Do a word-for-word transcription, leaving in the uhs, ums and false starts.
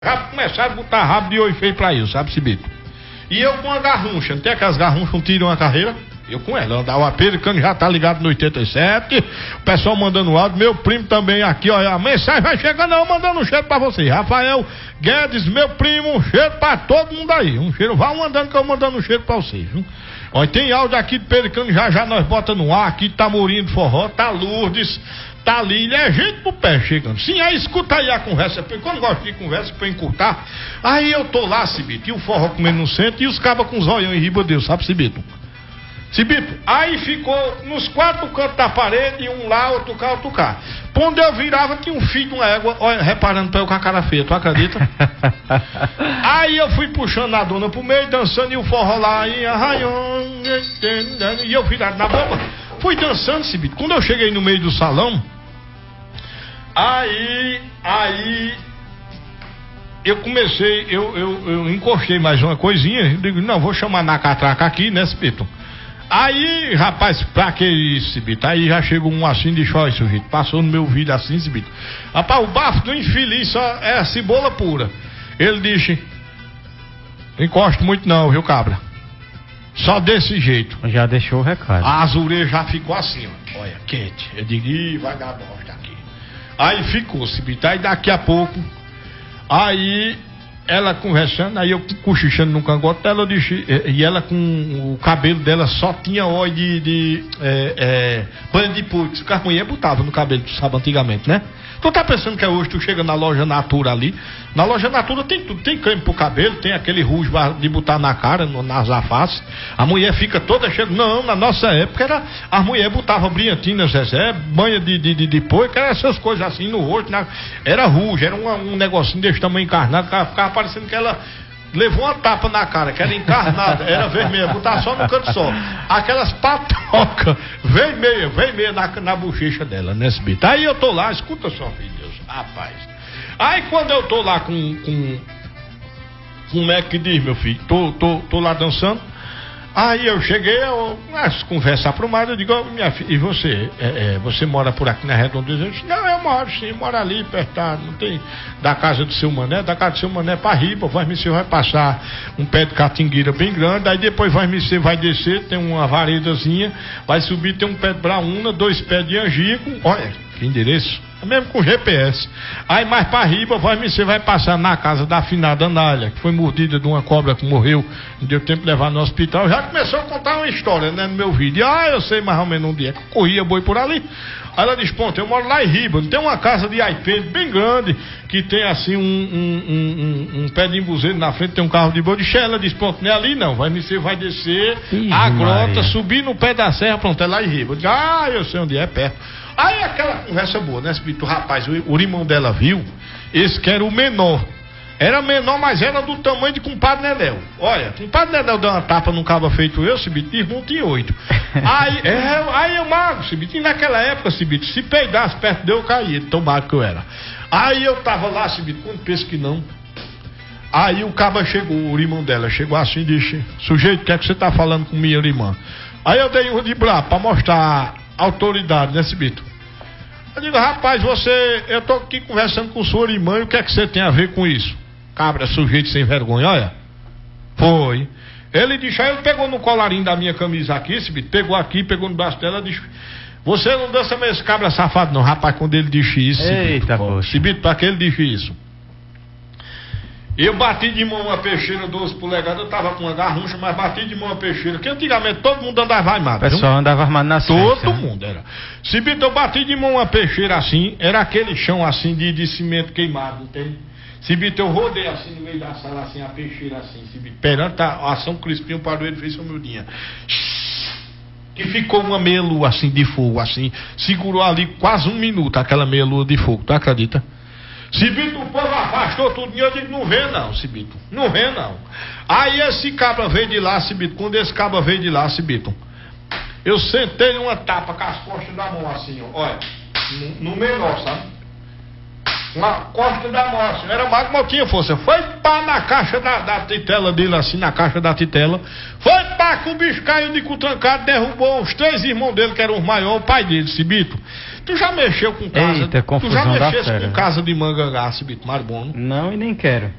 Já começaram a botar rabo de oi feio pra isso, sabe, Cibito? E eu com a garruncha, não tem aquelas garrunchas que tiram a carreira? Eu com ela, andava a Pedro Cano, já tá ligado no oitenta e sete, o pessoal mandando áudio, meu primo também aqui, ó, a mensagem vai chegando, eu mandando um cheiro pra você, Rafael Guedes, meu primo, um cheiro pra todo mundo aí, um cheiro, vá mandando que eu mandando um cheiro pra vocês, viu? Ó, tem áudio aqui de Pedro Cano, já já nós bota no ar, aqui tá Mourinho do Forró, tá Lourdes, tá Lília, é gente pro pé chegando. Sim, aí escuta aí a conversa, porque quando eu gosto de conversa pra encurtar, aí eu tô lá, Cibito, e o forró comendo no centro, e os cabas com os olhão em riba Deus, sabe, Cibito? Cibito, aí ficou nos quatro cantos da parede, um lá, outro cá, outro cá. Quando eu virava, tinha um filho de uma égua, olha, reparando pra eu com a cara feia, tu acredita? Aí eu fui puxando a dona pro meio, dançando, e o forró lá, e arranhando, e eu virado na boca, fui dançando, Cibito. Quando eu cheguei no meio do salão, aí, aí, eu comecei, eu, eu, eu encostei mais uma coisinha, digo, não, vou chamar na catraca aqui, né, Cibito? Aí, rapaz, pra que isso, Cibito? Aí já chegou um assim de chó, sujeito. Passou no meu vídeo assim, Cibito. Rapaz, o bafo do infeliz só é cebola pura. Ele disse: não encosto muito não, viu, cabra? Só desse jeito. Já deixou o recado. A azureia já ficou assim, ó. Olha, quente. Eu digo, ih, vai dar bosta aqui. Aí ficou, Cibito. Aí daqui a pouco, aí ela conversando, aí eu cochichando no cangote dela, eu disse, e ela com o cabelo dela só tinha óleo de, de é, é, banho de pux, que a mulher botava no cabelo, tu sabe, antigamente, né? Tu tá pensando que é hoje, tu chega na loja Natura ali, na loja Natura tem tudo, tem creme pro cabelo, tem aquele rouge de botar na cara, no, nas faces, a mulher fica toda cheia, não, na nossa época era, a mulher botava brilhantina, Zezé, banha de, de, de, de porco, era essas coisas assim no rosto, na, era rouge, era um, um negocinho desse tamanho encarnado, ficava parecendo que ela levou uma tapa na cara, que era encarnada, era vermelha, botar só no canto só. Aquelas patocas, vermelha, vermelha na, na bochecha dela, né, Cibito? Aí eu tô lá, escuta só, filho de Deus, rapaz. Aí quando eu tô lá com, com, como é que diz, meu filho? Tô, tô, tô lá dançando. Aí eu cheguei, eu, mas, conversar pro mar, eu digo, oh, minha filha, e você? É, é, você mora por aqui na Redondeza? Eu disse, não, eu moro sim, moro ali, perto, não tem, da casa do seu Mané, da casa do seu Mané pra riba, vai me vai passar um pé de catingueira bem grande, aí depois vai me vai descer, tem uma varedazinha, vai subir, tem um pé de braúna, dois pés de angico, olha, que endereço. Mesmo com G P S. Aí mais pra riba, vai, você vai passar na casa da afinada Anália, que foi mordida de uma cobra que morreu, não deu tempo de levar no hospital. Já começou a contar uma história, né, no meu vídeo. Ah, eu sei mais ou menos um dia que corria boi por ali. Aí ela diz, ponto, eu moro lá em Riba, tem uma casa de aipê bem grande, que tem assim um, um, um, um, um pé de embuzeiro na frente, tem um carro de boi. De ela diz, pronto, não é ali não, vai, você vai descer Ih, a grota, Maria. Subir no pé da serra, pronto, é lá em Riba. Eu digo, ah, eu sei onde é, perto. Aí aquela conversa boa, né, Cibito? Rapaz, o, o irmão dela viu, esse que era o menor. Era menor, mas era do tamanho de compadre Nedel. Olha, compadre Nedel deu uma tapa num cabo feito eu, Cibito, irmão tinha oito. Aí, é, aí eu mago, Cibito, e naquela época, Cibito, se peidasse perto de eu, eu caía, tão magro que eu era. Aí eu tava lá, Cibito, quando penso que não. Aí o cabo chegou, o irmão dela, chegou assim e disse, sujeito, o que é que você tá falando com minha irmã? Aí eu dei um de brabo pra mostrar a autoridade, né, Cibito? Eu digo, rapaz, você, eu tô aqui conversando com sua irmã, e o que é que você tem a ver com isso? Cabra, sujeito sem vergonha, olha. Foi. Ele disse, aí ele pegou no colarinho da minha camisa aqui, Cibito, pegou aqui, pegou no braço dela, disse, você não dança mais esse cabra safado não, rapaz, quando ele disse isso, eita, Cibito, Cibito, pra que ele disse isso? Eu bati de mão uma peixeira doze polegadas, eu tava com uma garruncha, mas bati de mão uma peixeira, que antigamente todo mundo andava armado. O pessoal viu? Andava armado na Todo frente, mundo, né? Era. Cibito, eu bati de mão uma peixeira assim, era aquele chão assim de, de cimento queimado, entende? Cibito, eu rodei assim no meio da sala, assim, a peixeira assim, Cibito, perante a ação Crispinho Padroeiro fez sua miudinha. Que ficou uma meia lua assim de fogo, assim, segurou ali quase um minuto aquela meia lua de fogo, tu acredita? Cibito, o povo afastou tudo e eu digo, não vem não, Cibito, não vem não. Aí esse cabra veio de lá, Cibito, quando esse cabra veio de lá, Cibito, eu sentei numa tapa com as costas da mão assim, ó, olha, no, no menor, sabe? uma costa da moça, era magro, mas tinha força. Foi pá na caixa da, da titela dele, assim, na caixa da titela. Foi pá que o bicho caiu de cu trancado, derrubou os três irmãos dele, que eram os maiores, o pai dele, Cibito. Tu já mexeu com casa? Eita, tu já confusão da mexesse fera. com casa de mangangá, Cibito, Marbono? Não, e nem quero.